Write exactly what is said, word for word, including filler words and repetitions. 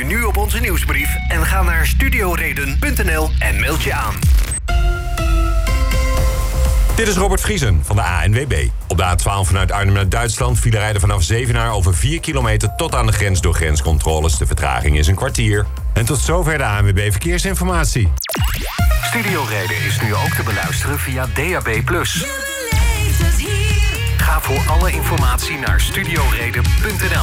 je nu op onze nieuwsbrief en ga naar studioreden punt n l en meld je aan. Dit is Robert Vriesen van de A N W B. Op de A twaalf vanuit Arnhem naar Duitsland file rijden vanaf Zevenaar over vier kilometer tot aan de grens door grenscontroles. De vertraging is een kwartier. En tot zover de A N W B Verkeersinformatie. Studio Reden is nu ook te beluisteren via D A B plus. Ga voor alle informatie naar studioreden punt n l.